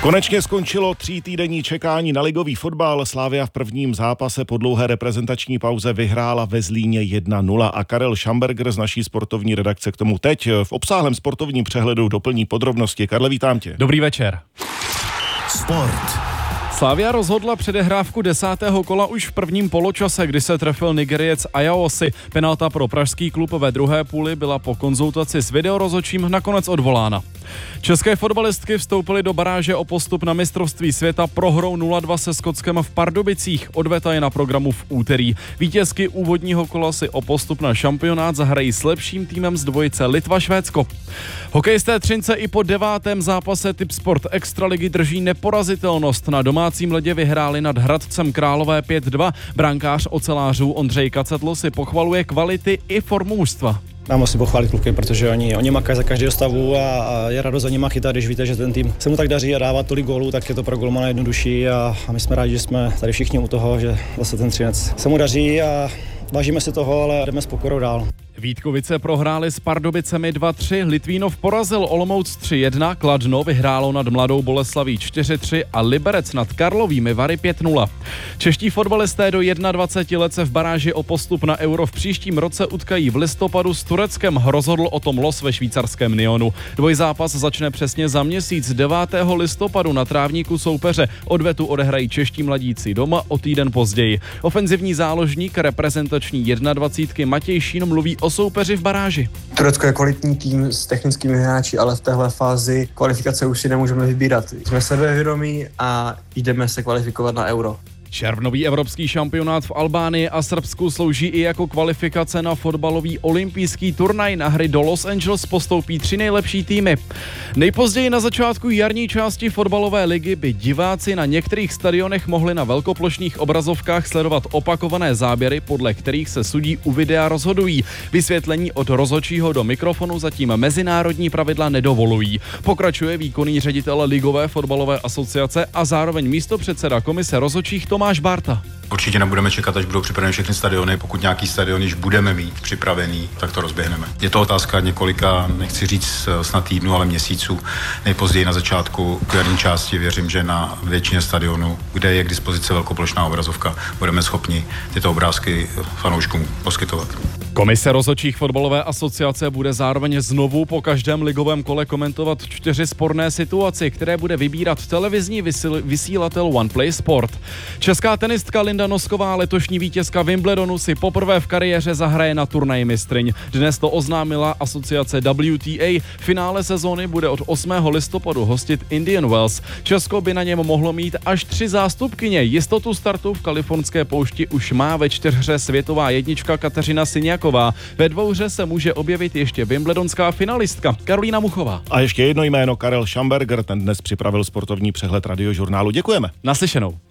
Konečně skončilo 3týdenní čekání na ligový fotbal. Slavia v prvním zápase po dlouhé reprezentační pauze vyhrála ve Zlíně 1-0 a Karel Schamberger z naší sportovní redakce k tomu teď v obsáhlém sportovním přehledu doplní podrobnosti. Karle, vítám tě. Dobrý večer. Sport. Slavia rozhodla předehrávku 10. kola už v prvním poločase, kdy se trefil Nigeriec Ayaosi. Penalta pro pražský klub ve druhé půli byla po konzultaci s videorozhodčím nakonec odvolána. České fotbalistky vstoupily do baráže o postup na mistrovství světa prohrou 0-2 se Skotskem v Pardubicích. Odveta je na programu v úterý. Vítězky úvodního kola si o postup na šampionát zahrají s lepším týmem z dvojice Litva-Švédsko. Hokejisté Třince i po 9. zápase Tipsport Extraligy drží neporazitelnost. Na domácím ledě vyhráli nad Hradcem Králové 5-2. Brankář ocelářů Ondřej Kacetl si pochvaluje kvality i formu mužstva. Já musím pochválit kluky, protože oni makají za každého stavu a je radost za nima chytat, když víte, že ten tým se mu tak daří a dává tolik gólů, tak je to pro golmana jednodušší a my jsme rádi, že jsme tady všichni u toho, že zase ten Třinec se mu daří a vážíme si toho, ale jdeme s pokorou dál. Vítkovice prohráli s Pardubicemi 2-3, Litvínov porazil Olomouc 3-1, Kladno vyhrálo nad Mladou Boleslaví 4-3 a Liberec nad Karlovými Vary 5-0. Čeští fotbalisté do 21 let se v baráži o postup na Euro v příštím roce utkají v listopadu s Tureckem, rozhodl o tom los ve švýcarském Nyonu. Dvojzápas začne přesně za měsíc 9. listopadu na trávníku soupeře. Odvetu odehrají čeští mladíci doma o týden později. Ofenzivní záložník reprezentační 21 Matěj Šín mluví o soupeři v baráži. Turecko je kvalitní tým s technickými hráči, ale v téhle fázi kvalifikace už si nemůžeme vybírat. Jsme sebevědomí a jdeme se kvalifikovat na Euro. Červnový evropský šampionát v Albánii a Srbsku slouží i jako kvalifikace na fotbalový olympijský turnaj. Na hry do Los Angeles postoupí 3 nejlepší týmy. Nejpozději na začátku jarní části fotbalové ligy by diváci na některých stadionech mohli na velkoplošných obrazovkách sledovat opakované záběry, podle kterých se sudí u videa rozhodují. Vysvětlení od rozhodčího do mikrofonu zatím mezinárodní pravidla nedovolují. Pokračuje výkonný ředitel Ligové fotbalové asociace a zároveň místopředseda komise rozhodčích Tomáš Barta. Určitě nebudeme čekat, až budou připraveny všechny stadiony. Pokud nějaký stadion již budeme mít připravený, tak to rozběhneme. Je to otázka několika, nechci říct snad týdnů, ale měsíců. Nejpozději na začátku jarní části věřím, že na většině stadionů, kde je k dispozici velkoplošná obrazovka, budeme schopni tyto obrázky fanouškům poskytovat. Komise rozhodčích fotbalové asociace bude zároveň znovu po každém ligovém kole komentovat 4 sporné situace, které bude vybírat televizní vysílatel OnePlay Sport. Česká tenistka Linda Nosková, letošní vítězka Wimbledonu, si poprvé v kariéře zahraje na turnaji mistryň. Dnes to oznámila asociace WTA. Finále sezóny bude od 8. listopadu hostit Indian Wells. Česko by na něm mohlo mít až 3 zástupkyně. Jistotu startu v kalifornské poušti už má ve 4hře světová jednička Kateřina Syniaková. Ve 2hře se může objevit ještě wimbledonská finalistka Karolína Muchová. A ještě jedno jméno, Karel Schamberger, ten dnes připravil sportovní přehled Radiožurnálu. Děkujeme. Naslyšenou.